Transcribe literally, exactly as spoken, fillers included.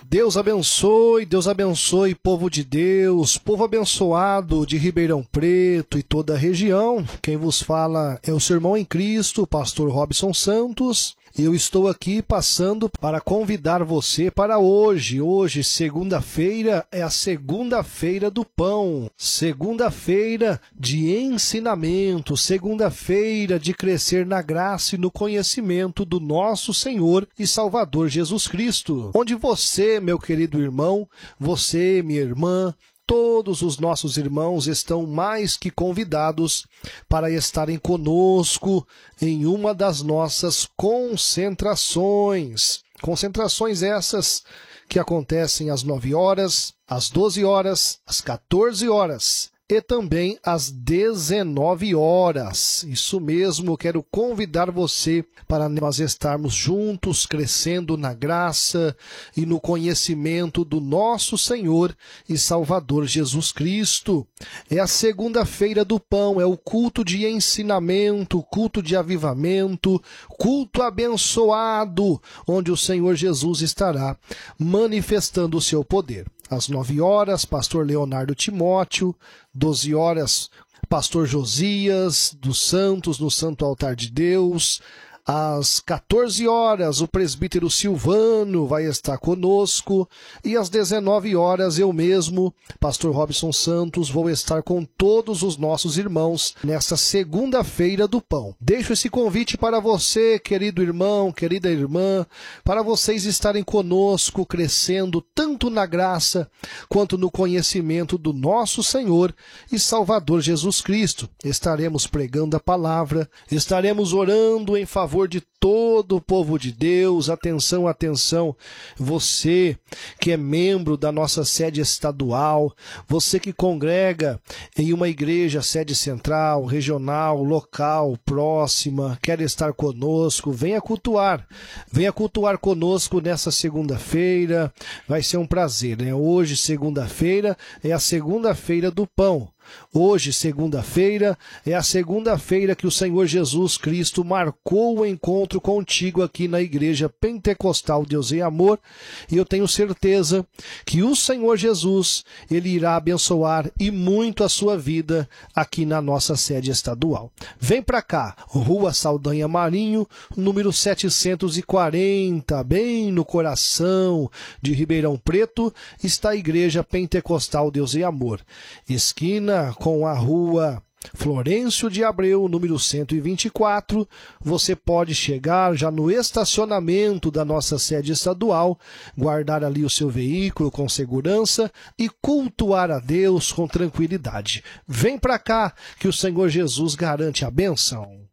Deus abençoe, Deus abençoe, povo de Deus, povo abençoado de Ribeirão Preto e toda a região. Quem vos fala é o seu irmão em Cristo, pastor Robson Santos. Eu estou aqui passando para convidar você para hoje. Hoje, segunda-feira, é a segunda-feira do pão. Segunda-feira de ensinamento. Segunda-feira de crescer na graça e no conhecimento do nosso Senhor e Salvador Jesus Cristo. Onde você, meu querido irmão, você, minha irmã, todos os nossos irmãos estão mais que convidados para estarem conosco em uma das nossas concentrações. Concentrações essas que acontecem às nove horas, às doze horas, às quatorze horas e também às dezenove horas. Isso mesmo, quero convidar você para nós estarmos juntos, crescendo na graça e no conhecimento do nosso Senhor e Salvador Jesus Cristo. É a segunda-feira do pão, é o culto de ensinamento, culto de avivamento, culto abençoado, onde o Senhor Jesus estará manifestando o seu poder. Às nove horas, pastor Leonardo Timóteo, doze horas, pastor Josias dos Santos, no Santo Altar de Deus. Às quatorze horas, o presbítero Silvano vai estar conosco. E às dezenove horas, eu mesmo, pastor Robson Santos, vou estar com todos os nossos irmãos nessa segunda-feira do pão. Deixo esse convite para você, querido irmão, querida irmã, para vocês estarem conosco, crescendo tanto na graça quanto no conhecimento do nosso Senhor e Salvador Jesus Cristo. Estaremos pregando a palavra, estaremos orando em favor de todo o povo de Deus. Atenção, atenção, você que é membro da nossa sede estadual, você que congrega em uma igreja, sede central, regional, local, próxima, quer estar conosco, venha cultuar, venha cultuar conosco nessa segunda-feira, vai ser um prazer, né? Hoje, segunda-feira, é a segunda-feira do pão. Hoje, segunda-feira, é a segunda-feira que o Senhor Jesus Cristo marcou o encontro contigo aqui na Igreja Pentecostal Deus em Amor, e eu tenho certeza que o Senhor Jesus, Ele irá abençoar e muito a sua vida aqui na nossa sede estadual. Vem para cá, Rua Saldanha Marinho, número setecentos e quarenta, bem no coração de Ribeirão Preto, está a Igreja Pentecostal Deus em Amor. Esquina com a Rua Florencio de Abreu, número cento e vinte e quatro, você pode chegar já no estacionamento da nossa sede estadual, guardar ali o seu veículo com segurança e cultuar a Deus com tranquilidade. Vem para cá que o Senhor Jesus garante a bênção.